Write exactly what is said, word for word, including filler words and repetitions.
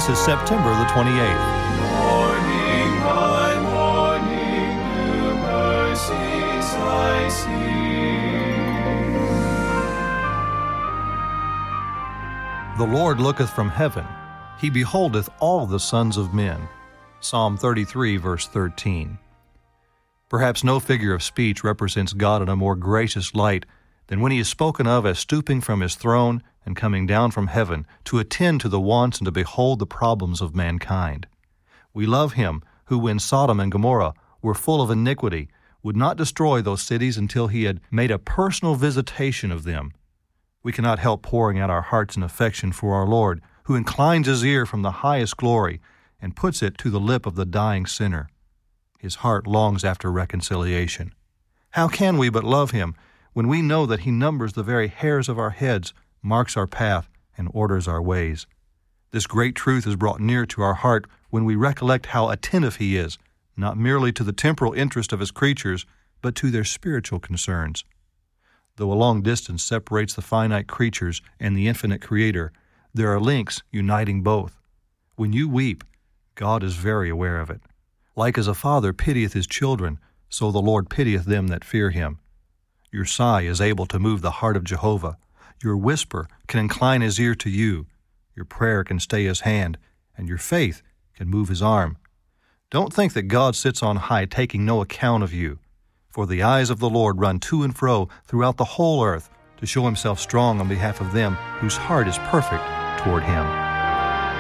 This is September the twenty-eighth. Morning by morning, new mercies I see. The Lord looketh from heaven, he beholdeth all the sons of men. Psalm thirty-three, verse thirteen. Perhaps no figure of speech represents God in a more gracious light than when he is spoken of as stooping from his throne and coming down from heaven to attend to the wants and to behold the problems of mankind. We love him who, when Sodom and Gomorrah were full of iniquity, would not destroy those cities until he had made a personal visitation of them. We cannot help pouring out our hearts in affection for our Lord, who inclines his ear from the highest glory and puts it to the lip of the dying sinner. His heart longs after reconciliation. How can we but love him when we know that he numbers the very hairs of our heads, marks our path, and orders our ways? This great truth is brought near to our heart when we recollect how attentive he is, not merely to the temporal interest of his creatures, but to their spiritual concerns. Though a long distance separates the finite creatures and the infinite Creator, there are links uniting both. When you weep, God is very aware of it. Like as a father pitieth his children, so the Lord pitieth them that fear him. Your sigh is able to move the heart of Jehovah. Your whisper can incline his ear to you. Your prayer can stay his hand, and your faith can move his arm. Don't think that God sits on high, taking no account of you. For the eyes of the Lord run to and fro throughout the whole earth to show himself strong on behalf of them whose heart is perfect toward him.